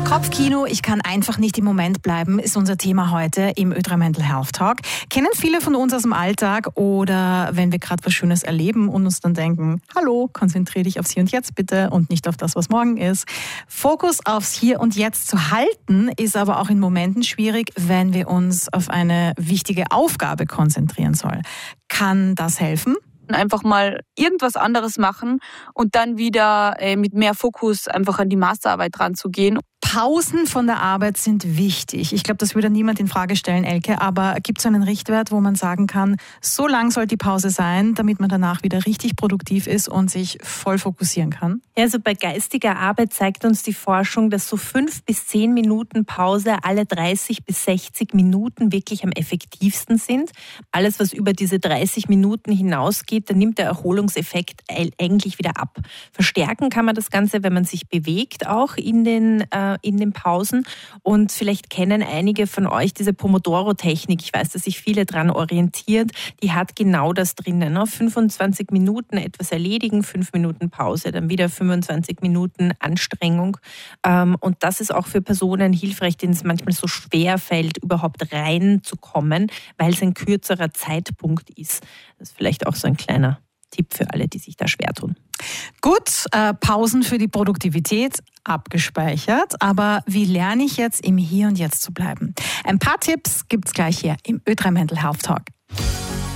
Kopfkino, ich kann einfach nicht im Moment bleiben, ist unser Thema heute im Ö3 Mental Health Talk. Kennen viele von uns aus dem Alltag oder wenn wir gerade was Schönes erleben und uns dann denken, hallo, konzentriere dich aufs Hier und Jetzt bitte und nicht auf das, was morgen ist. Fokus aufs Hier und Jetzt zu halten, ist aber auch in Momenten schwierig, wenn wir uns auf eine wichtige Aufgabe konzentrieren sollen. Kann das helfen? Einfach mal irgendwas anderes machen und dann wieder mit mehr Fokus einfach an die Masterarbeit ranzugehen. Pausen von der Arbeit sind wichtig. Ich glaube, das würde niemand in Frage stellen, Elke. Aber gibt es einen Richtwert, wo man sagen kann, so lang soll die Pause sein, damit man danach wieder richtig produktiv ist und sich voll fokussieren kann? Ja, also bei geistiger Arbeit zeigt uns die Forschung, dass so 5 bis 10 Minuten Pause alle 30 bis 60 Minuten wirklich am effektivsten sind. Alles, was über diese 30 Minuten hinausgeht, dann nimmt der Erholungseffekt eigentlich wieder ab. Verstärken kann man das Ganze, wenn man sich bewegt, auch in den Pausen. Und vielleicht kennen einige von euch diese Pomodoro-Technik. Ich weiß, dass sich viele daran orientiert. Die hat genau das drinnen. 25 Minuten etwas erledigen, 5 Minuten Pause, dann wieder 25 Minuten Anstrengung. Und das ist auch für Personen hilfreich, denen es manchmal so schwer fällt, überhaupt reinzukommen, weil es ein kürzerer Zeitpunkt ist. Das ist vielleicht auch so ein kleiner Tipp für alle, die sich da schwer tun. Gut, Pausen für die Produktivität abgespeichert. Aber wie lerne ich jetzt im Hier und Jetzt zu bleiben? Ein paar Tipps gibt's gleich hier im Ö3 Mental Health Talk.